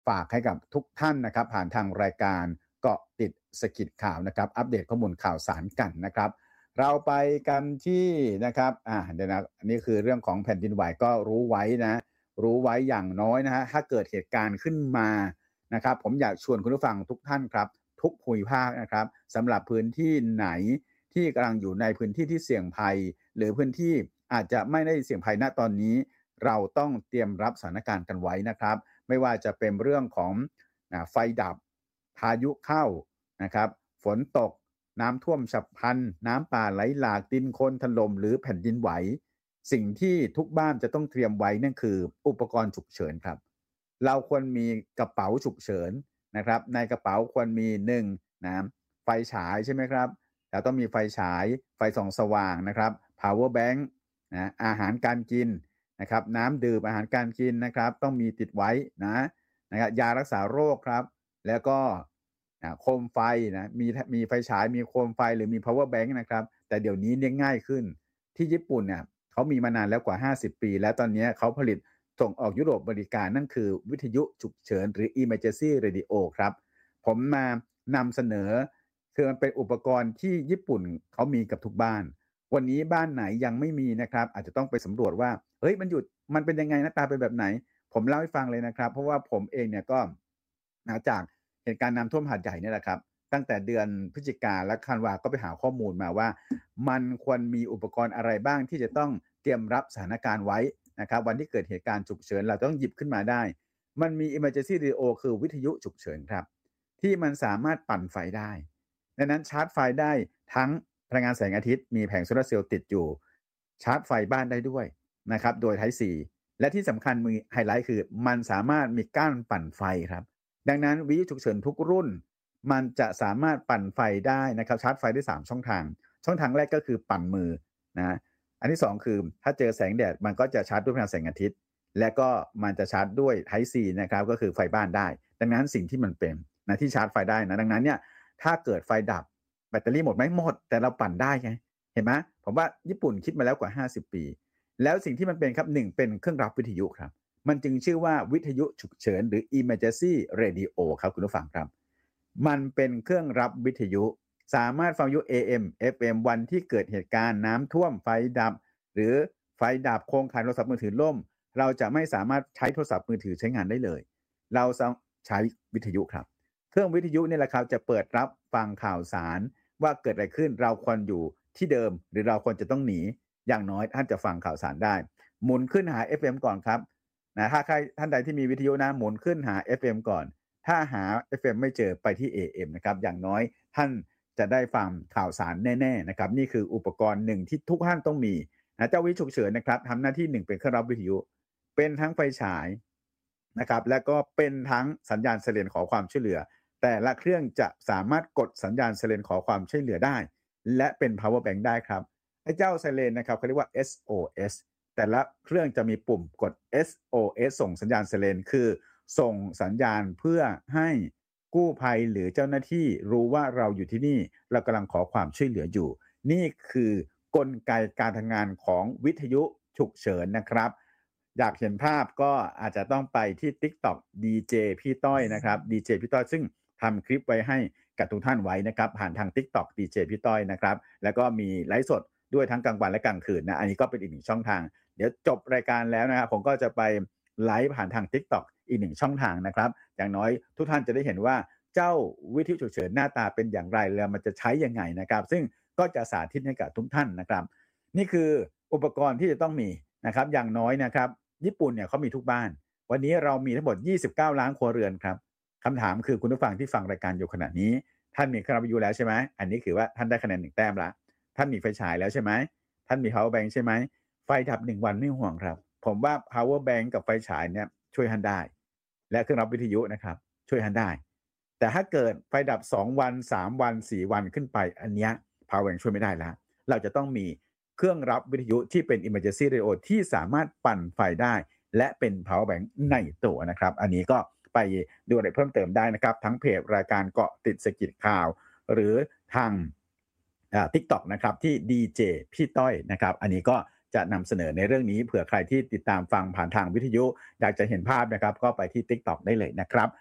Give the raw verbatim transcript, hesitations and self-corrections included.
ฝากให้กับทุกท่านนะครับผ่านทางรายการเกาะติดสกิดข่าวนะครับอัปเดตข้อมูลข่าวสารกันนะครับเราไปกันที่นะครับอ่าเดี๋ยวนะอันนี้คือเรื่องของแผ่นดินไหวก็รู้ไว้นะรู้ไว้อย่างน้อยนะฮะถ้าเกิดเหตุการณ์ขึ้นมานะครับผมอยากชวนคุณผู้ฟังทุกท่านครับทุกภูมิภาคนะครับสำหรับพื้นที่ไหนที่กำลังอยู่ในพื้นที่ที่เสี่ยงภัยหรือพื้นที่อาจจะไม่ได้เสี่ยงภัยณตอนนี้เราต้องเตรียมรับสถานการณ์กันไว้นะครับไม่ว่าจะเป็นเรื่องของนะไฟดับพายุเข้านะครับฝนตกน้ำท่วมฉับพลันน้ำป่าไหลหลากดินโคลนถล่มหรือแผ่นดินไหวสิ่งที่ทุกบ้านจะต้องเตรียมไว้นั่นคืออุปกรณ์ฉุกเฉินครับเราควรมีกระเป๋าฉุกเฉินนะครับในกระเป๋าควรมีหนึ่งนะไฟฉายใช่ไหมครับเราต้องมีไฟฉายไฟส่องสว่างนะครับ power bank นะอาหารการกินนะครับน้ำดื่มอาหารการกินนะครับต้องมีติดไว้นะนะครับยารักษาโรคครับแล้วก็โคมไฟนะมีมีไฟฉายมีโคมไฟหรือมี power bank นะครับแต่เดี๋ยวนี้เนี่ยง่ายขึ้นที่ญี่ปุ่นเนี่ยเขามีมานานแล้วกว่าห้าสิบปีแล้วตอนนี้เขาผลิตส่งออกยุโรปบริการนั่นคือวิทยุฉุกเฉินหรือ emergency radio ครับผมมานำเสนอคือมันเป็นอุปกรณ์ที่ญี่ปุ่นเขามีกับทุกบ้านวันนี้บ้านไหนยังไม่มีนะครับอาจจะต้องไปสำรวจว่าเฮ้ยมันหยุดมันเป็นยังไงหน้าตาเป็นแบบไหนผมเล่าให้ฟังเลยนะครับเพราะว่าผมเองเนี่ยก็จากเหตุการณ์น้ำท่วมหาดใหญ่เนี่ยแหละครับตั้งแต่เดือนพฤศจิกาและธันวาก็ไปหาข้อมูลมาว่ามันควรมีอุปกรณ์อะไรบ้างที่จะต้องเตรียมรับสถานการณ์ไว้นะครับวันที่เกิดเหตุการณ์ฉุกเฉินเราต้องหยิบขึ้นมาได้มันมี emergency radio คือวิทยุฉุกเฉินครับที่มันสามารถปั่นไฟได้ดังนั้นชาร์จไฟได้ทั้งพลังงานแสงอาทิตย์มีแผงโซลาร์เซลล์ติดอยู่ชาร์จไฟบ้านได้ด้วยนะครับโดย Type C และที่สำคัญมีไฮไลท์คือมันสามารถมีก้านปั่นไฟครับดังนั้นวิทยุฉุกเฉินทุกรุ่นมันจะสามารถปั่นไฟได้นะครับชาร์จไฟได้สามช่องทางช่องทางแรกก็คือปั่นมือนะอันที่สองคือถ้าเจอแสงแดดมันก็จะชาร์จด้วยพลังแสงอาทิตย์และก็มันจะชาร์จด้วย Type C นะครับก็คือไฟบ้านได้ดังนั้นสิ่งที่มันเป็นนะที่ชาร์จไฟได้นะดังนั้นเนี่ยถ้าเกิดไฟดับแบตเตอรี่หมดไหมหมดแต่เราปั่นได้ไงเห็นไหมผมว่าญี่ปุ่นคิดมาแล้วกว่าห้าสิบปีแล้วสิ่งที่มันเป็นครับหนึ่งเป็นเครื่องรับวิทยุครับมันจึงชื่อว่าวิทยุฉุกเฉินหรือ emergency radio ครับคุณผู้ฟังครับมันเป็นเครื่องรับวิทยุสามารถฟังวิทยุ เอ เอ็ม เอฟ เอ็ม วันที่เกิดเหตุการณ์น้ำท่วมไฟดับหรือไฟดับโครงข่ายโทรศัพท์มือถือล่มเราจะไม่สามารถใช้โทรศัพท์มือถือใช้งานได้เลยเราใช้วิทยุครับเครื่องวิทยุนี่แหละครับจะเปิดรับฟังข่าวสารว่าเกิดอะไรขึ้นเราควรอยู่ที่เดิมหรือเราควรจะต้องหนีอย่างน้อยท่านจะฟังข่าวสารได้หมุนขึ้นหา เอฟ เอ็ม ก่อนครับนะถ้าใครท่านใดที่มีวิทยุนะหมุนขึ้นหา เอฟ เอ็ม ก่อนถ้าหา เอฟ เอ็ม ไม่เจอไปที่ เอ เอ็ม นะครับอย่างน้อยท่านจะได้ฟังข่าวสารแน่ๆนะครับนี่คืออุปกรณ์หนึ่งที่ทุกท่านต้องมีนะเจ้าวิทยุฉุกเฉินนะครับทำหน้าที่หนึ่งเป็นเครื่องรับวิทยุเป็นทั้งไฟฉายนะครับและก็เป็นทั้งสัญญาณไซเรนขอความช่วยเหลือแต่ละเครื่องจะสามารถกดสัญญาณไซเรนขอความช่วยเหลือได้และเป็น power bank ได้ครับไอ้เจ้าไซเรนนะครับเขาเรียกว่า เอส โอ เอส แต่ละเครื่องจะมีปุ่มกด เอส โอ เอส ส่งสัญญาณไซเรนคือส่งสัญญาณเพื่อให้กู้ภัยหรือเจ้าหน้าที่รู้ว่าเราอยู่ที่นี่เรากำลังขอความช่วยเหลืออยู่นี่คือกลไกการทำงานของวิทยุฉุกเฉินนะครับอยากเห็นภาพก็อาจจะต้องไปที่ TikTok ดี เจ พี่ต้อยนะครับ ดี เจ พี่ต้อยซึ่งทำคลิปไว้ให้กับทุกท่านไว้นะครับผ่านทาง TikTok ดี เจ พี่ต้อยนะครับแล้วก็มีไลฟ์สดด้วยทั้งกลางวันและกลางคืนนะอันนี้ก็เป็นอีกหนึ่งช่องทางเดี๋ยวจบรายการแล้วนะครับผมก็จะไปไลฟ์ผ่านทาง TikTok อีกหนึ่งช่องทางนะครับอย่างน้อยทุกท่านจะได้เห็นว่าเจ้าวิทยุฉุกเฉินหน้าตาเป็นอย่างไรแล้วมันจะใช้ยังไงนะครับซึ่งก็จะสาธิตให้กับทุกท่านนะครับนี่คืออุปกรณ์ที่จะต้องมีนะครับอย่างน้อยนะครับญี่ปุ่นเนี่ยเขามีทุกบ้านวันนี้เรามีทั้งหมดยี่สิบเก้าล้านครัวเรือนครับคำถามคือคุณผู้ฟังที่ฟังรายการอยู่ขณะนี้ท่านมีเครื่องรับวิทยุแล้วใช่ไหมอันนี้คือว่าท่านได้คะแนนหนึ่งแต้มละท่านมีไฟฉายแล้วใช่ไหมท่านมี power bank ใช่ไหมไฟดับหนึ่งวันไม่ห่วงครับผมว่า power bank กับไฟฉายเนี่ยช่วยท่านได้และเครื่องรับวิทยุนะครับช่วยท่านได้แต่ถ้าเกิดไฟดับสองวันสามวันสี่วันขึ้นไปอันเนี้ย power bank ช่วยไม่ได้แล้วเราจะต้องมีเครื่องรับวิทยุที่เป็น emergency radio ที่สามารถปั่นไฟได้และเป็น power bank ในตัวนะครับอันนี้ก็ไปดูอะไรเพิ่มเติมได้นะครับทั้งเพจรายการเกาะติดสกิดข่าวหรือทางอ่า TikTok นะครับที่ ดี เจ พี่ต้อยนะครับอันนี้ก็จะนำเสนอในเรื่องนี้เผื่อใครที่ติดตามฟังผ่านทางวิทยุอยากจะเห็นภาพนะครับก็ไปที่ TikTok ได้เลยนะครับ